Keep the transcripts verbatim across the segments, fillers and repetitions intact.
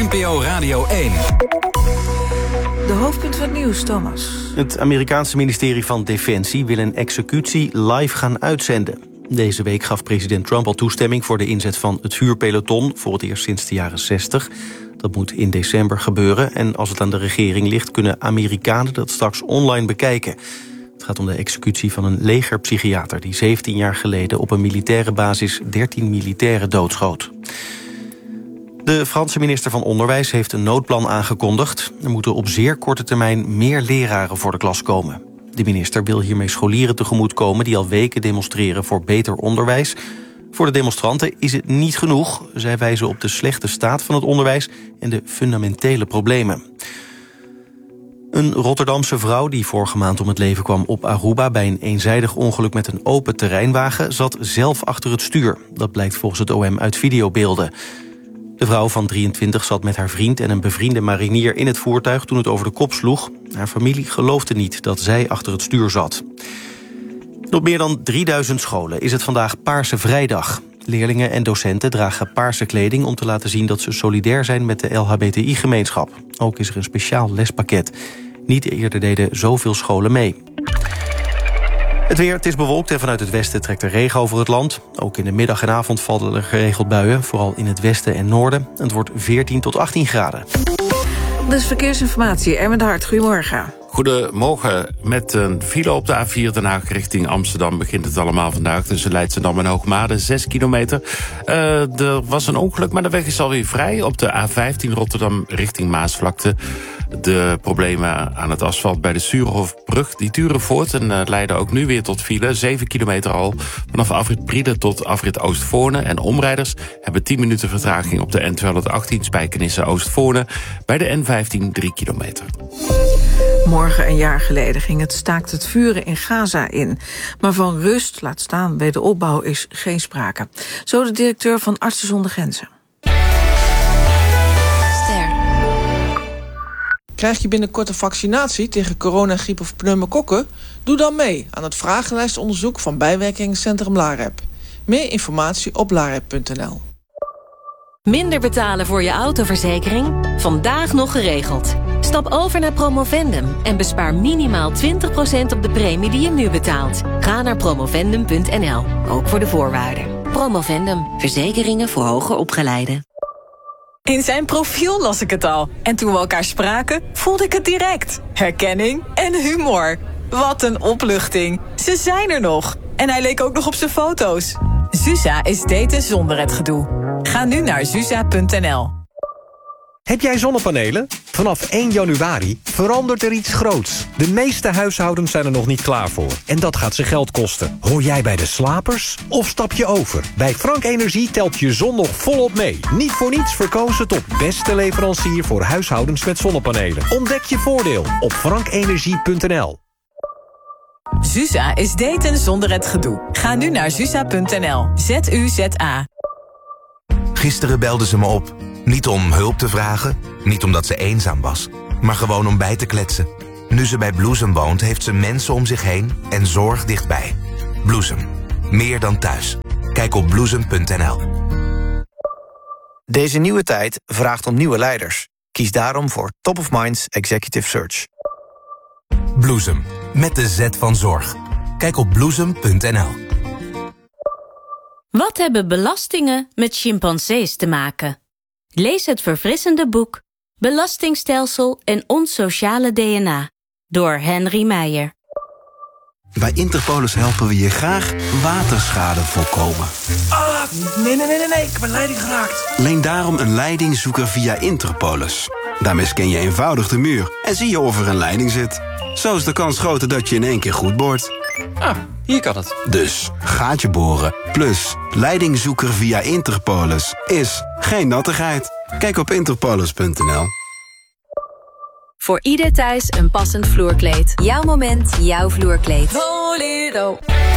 P O Radio één. De hoofdpunt van het nieuws, Thomas. Het Amerikaanse ministerie van Defensie wil een executie live gaan uitzenden. Deze week gaf president Trump al toestemming voor de inzet van het vuurpeloton, voor het eerst sinds de jaren zestig. Dat moet in december gebeuren en als het aan de regering ligt, kunnen Amerikanen dat straks online bekijken. Het gaat om de executie van een legerpsychiater die zeventien jaar geleden op een militaire basis dertien militairen doodschoot. De Franse minister van Onderwijs heeft een noodplan aangekondigd. Er moeten op zeer korte termijn meer leraren voor de klas komen. De minister wil hiermee scholieren tegemoetkomen die al weken demonstreren voor beter onderwijs. Voor de demonstranten is het niet genoeg. Zij wijzen op de slechte staat van het onderwijs en de fundamentele problemen. Een Rotterdamse vrouw die vorige maand om het leven kwam op Aruba bij een eenzijdig ongeluk met een open terreinwagen zat zelf achter het stuur. Dat blijkt volgens het O M uit videobeelden. De vrouw van drieëntwintig zat met haar vriend en een bevriende marinier in het voertuig toen het over de kop sloeg. Haar familie geloofde niet dat zij achter het stuur zat. Op meer dan drieduizend scholen is het vandaag Paarse Vrijdag. Leerlingen en docenten dragen paarse kleding om te laten zien dat ze solidair zijn met de L H B T I-gemeenschap. Ook is er een speciaal lespakket. Niet eerder deden zoveel scholen mee. Het weer, het is bewolkt en vanuit het westen trekt er regen over het land. Ook in de middag en avond vallen er geregeld buien, vooral in het westen en noorden. Het wordt veertien tot achttien graden. Dus verkeersinformatie, Erwin de Hart, goedemorgen. Goedemorgen. Met een file op de A vier Den Haag richting Amsterdam begint het allemaal vandaag tussen Leidschendam en Hoogmade, zes kilometer. Uh, er was een ongeluk, maar de weg is alweer vrij. Op de A vijftien Rotterdam richting Maasvlakte. De problemen aan het asfalt bij de Suurhofbrug die duren voort en uh, leiden ook nu weer tot file. zeven kilometer al vanaf afrit Briede tot afrit Oostvoorne. En omrijders hebben tien minuten vertraging op de N tweehonderdachttien Spijkenisse Oostvoorne. Bij de N vijftien drie kilometer. Morgen een jaar geleden ging het staakt het vuren in Gaza in. Maar van rust, laat staan wederopbouw, is geen sprake. Zo de directeur van Artsen zonder Grenzen. Krijg je binnenkort een vaccinatie tegen corona, griep of pneumokokken? Doe dan mee aan het vragenlijstonderzoek van bijwerkingencentrum LAREP. Meer informatie op larep punt n l. Minder betalen voor je autoverzekering? Vandaag nog geregeld. Stap over naar Promovendum en bespaar minimaal twintig procent op de premie die je nu betaalt. Ga naar promovendum punt n l, ook voor de voorwaarden. Promovendum, verzekeringen voor hoger opgeleiden. In zijn profiel las ik het al. En toen we elkaar spraken, voelde ik het direct. Herkenning en humor. Wat een opluchting. Ze zijn er nog. En hij leek ook nog op zijn foto's. Zuza is daten zonder het gedoe. Ga nu naar zuza punt n l. Heb jij zonnepanelen? Vanaf één januari verandert er iets groots. De meeste huishoudens zijn er nog niet klaar voor. En dat gaat ze geld kosten. Hoor jij bij de slapers? Of stap je over? Bij Frank Energie telt je zon nog volop mee. Niet voor niets verkozen tot beste leverancier voor huishoudens met zonnepanelen. Ontdek je voordeel op frank energie punt n l. Zuza is daten zonder het gedoe. Ga nu naar zuza punt n l. Z U Z A. Gisteren belde ze me op. Niet om hulp te vragen, niet omdat ze eenzaam was, maar gewoon om bij te kletsen. Nu ze bij Bloesem woont, heeft ze mensen om zich heen en zorg dichtbij. Bloesem. Meer dan thuis. Kijk op bloesem punt n l. Deze nieuwe tijd vraagt om nieuwe leiders. Kies daarom voor Top of Minds Executive Search. Bloesem. Met de Z van zorg. Kijk op bloesem punt n l. Wat hebben belastingen met chimpansees te maken? Lees het verfrissende boek Belastingstelsel en ons sociale D N A door Henry Meijer. Bij Interpolis helpen we je graag waterschade voorkomen. Ah, nee, nee, nee, nee, nee, ik heb een leiding geraakt. Leen daarom een leidingzoeker via Interpolis. Daarmee scan je eenvoudig de muur en zie je of er een leiding zit. Zo is de kans groter dat je in één keer goed boort. Ah, hier kan het. Dus gaatje boren plus leidingzoeker via Interpolis is geen nattigheid. Kijk op interpolis punt n l. Voor ieder thuis een passend vloerkleed. Jouw moment, jouw vloerkleed. Solido.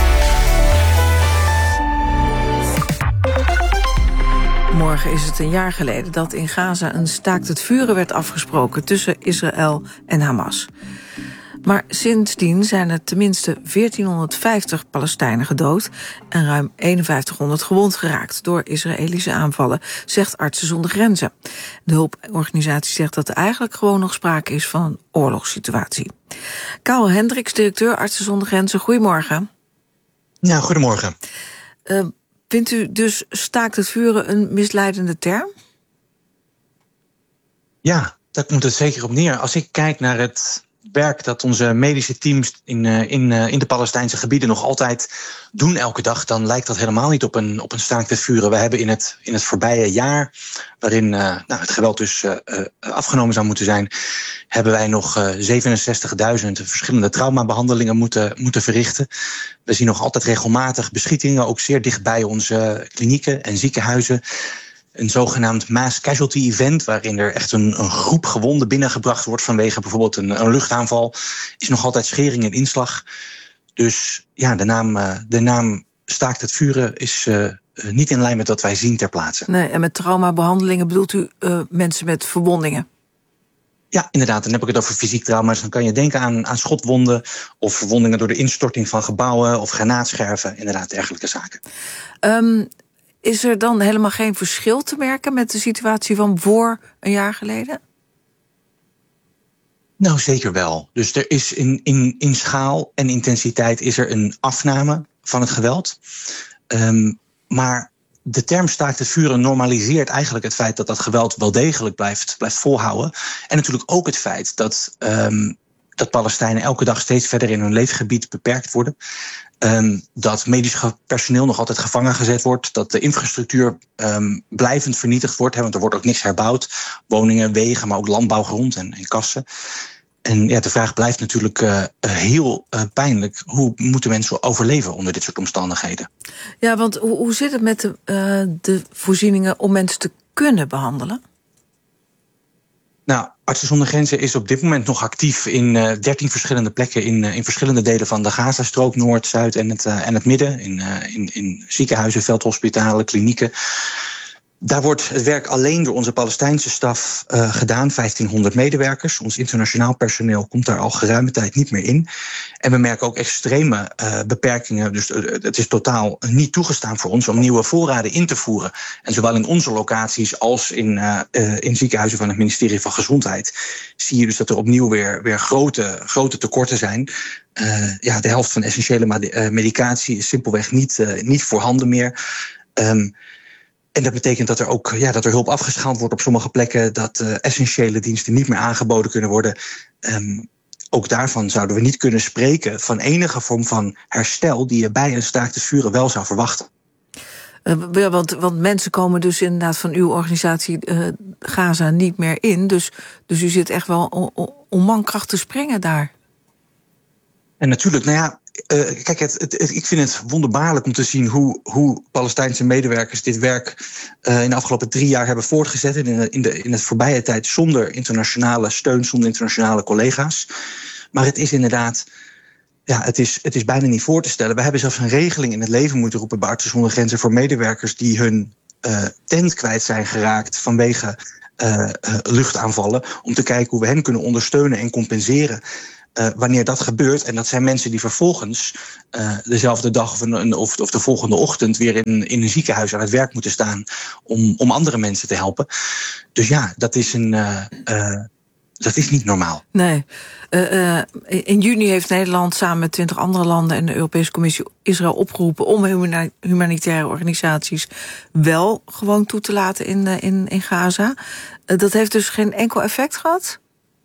Morgen is het een jaar geleden dat in Gaza een staakt het vuren werd afgesproken tussen Israël en Hamas. Maar sindsdien zijn er tenminste veertienhonderdvijftig Palestijnen gedood en ruim eenenvijftighonderd gewond geraakt door Israëlische aanvallen, zegt Artsen zonder Grenzen. De hulporganisatie zegt dat er eigenlijk gewoon nog sprake is van een oorlogssituatie. Karel Hendricks, directeur Artsen zonder Grenzen, goedemorgen. Ja, goedemorgen. Uh, vindt u dus staakt het vuren een misleidende term? Ja, daar komt het zeker op neer. Als ik kijk naar het werk dat onze medische teams in, uh, in, uh, in de Palestijnse gebieden nog altijd doen elke dag, dan lijkt dat helemaal niet op een, op een staakt het vuren. We hebben in het, in het voorbije jaar, waarin uh, nou, het geweld dus uh, uh, afgenomen zou moeten zijn, hebben wij nog uh, zevenenzestigduizend verschillende traumabehandelingen moeten, moeten verrichten. We zien nog altijd regelmatig beschietingen, ook zeer dicht bij onze klinieken en ziekenhuizen. Een zogenaamd mass casualty event, waarin er echt een, een groep gewonden binnengebracht wordt vanwege bijvoorbeeld een, een luchtaanval, is nog altijd schering en inslag. Dus ja, de naam, uh, de naam staakt het vuren is uh, niet in lijn met wat wij zien ter plaatse. Nee, en met traumabehandelingen bedoelt u uh, mensen met verwondingen? Ja, inderdaad. Dan heb ik het over fysiek trauma's. Dan kan je denken aan, aan schotwonden of verwondingen door de instorting van gebouwen of granaatscherven. Inderdaad, dergelijke zaken. Um, Is er dan helemaal geen verschil te merken met de situatie van voor een jaar geleden? Nou, zeker wel. Dus er is in, in, in schaal en intensiteit is er een afname van het geweld. Um, maar de term staakt het vuren normaliseert eigenlijk het feit dat dat geweld wel degelijk blijft, blijft volhouden. En natuurlijk ook het feit dat, um, dat Palestijnen elke dag steeds verder in hun leefgebied beperkt worden. Um, dat medisch personeel nog altijd gevangen gezet wordt. Dat de infrastructuur um, blijvend vernietigd wordt. Hè, want er wordt ook niks herbouwd. Woningen, wegen, maar ook landbouwgrond en, en kassen. En ja, de vraag blijft natuurlijk uh, heel uh, pijnlijk. Hoe moeten mensen overleven onder dit soort omstandigheden? Ja, want hoe, hoe zit het met de, uh, de voorzieningen om mensen te kunnen behandelen? Nou, Artsen zonder Grenzen is op dit moment nog actief in uh, dertien verschillende plekken in, uh, in verschillende delen van de Gazastrook, Noord, Zuid en het, uh, en het Midden. In, uh, in, in ziekenhuizen, veldhospitalen, klinieken. Daar wordt het werk alleen door onze Palestijnse staf uh, gedaan, vijftienhonderd medewerkers. Ons internationaal personeel komt daar al geruime tijd niet meer in. En we merken ook extreme uh, beperkingen. Dus uh, het is totaal niet toegestaan voor ons om nieuwe voorraden in te voeren. En zowel in onze locaties als in, uh, uh, in ziekenhuizen van het ministerie van Gezondheid zie je dus dat er opnieuw weer, weer grote, grote tekorten zijn. Uh, ja, de helft van essentiële medicatie is simpelweg niet, uh, niet voorhanden meer. Um, En dat betekent dat er ook ja, dat er hulp afgeschaald wordt op sommige plekken, dat uh, essentiële diensten niet meer aangeboden kunnen worden. Um, ook daarvan zouden we niet kunnen spreken van enige vorm van herstel die je bij een staakt het vuren wel zou verwachten. Uh, want, want mensen komen dus inderdaad van uw organisatie uh, Gaza niet meer in. Dus, dus u zit echt wel om mankracht te springen daar. En natuurlijk, nou ja, uh, kijk, het, het, het, ik vind het wonderbaarlijk om te zien hoe, hoe Palestijnse medewerkers dit werk uh, in de afgelopen drie jaar hebben voortgezet. En in, de, in, de, in het voorbije tijd zonder internationale steun, zonder internationale collega's. Maar het is inderdaad, ja, het is, het is bijna niet voor te stellen. We hebben zelfs een regeling in het leven moeten roepen bij Artsen zonder Grenzen voor medewerkers die hun uh, tent kwijt zijn geraakt vanwege uh, uh, luchtaanvallen. Om te kijken hoe we hen kunnen ondersteunen en compenseren. Uh, wanneer dat gebeurt, en dat zijn mensen die vervolgens uh, dezelfde dag of, een, of, of de volgende ochtend weer in, in een ziekenhuis aan het werk moeten staan om, om andere mensen te helpen. Dus ja, dat is, een, uh, uh, dat is niet normaal. Nee. Uh, uh, in juni heeft Nederland samen met twintig andere landen en de Europese Commissie Israël opgeroepen om humana- humanitaire organisaties wel gewoon toe te laten in, uh, in, in Gaza. Uh, dat heeft dus geen enkel effect gehad?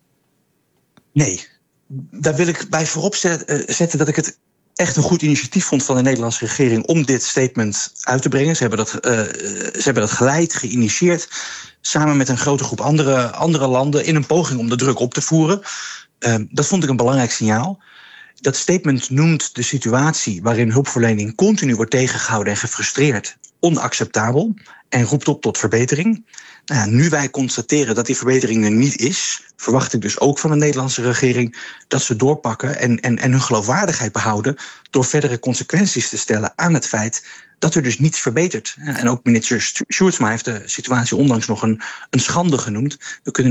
Nee. Daar wil ik bij voorop zetten dat ik het echt een goed initiatief vond van de Nederlandse regering om dit statement uit te brengen. Ze hebben dat, uh, ze hebben dat geleid, geïnitieerd, samen met een grote groep andere, andere landen in een poging om de druk op te voeren. Uh, dat vond ik een belangrijk signaal. Dat statement noemt de situatie waarin hulpverlening continu wordt tegengehouden en gefrustreerd onacceptabel en roept op tot verbetering. Nou ja, nu wij constateren dat die verbetering er niet is, verwacht ik dus ook van de Nederlandse regering dat ze doorpakken en, en, en hun geloofwaardigheid behouden door verdere consequenties te stellen aan het feit dat er dus niets verbetert. En ook minister Sjoerdsma heeft de situatie onlangs nog een, een schande genoemd. We kunnen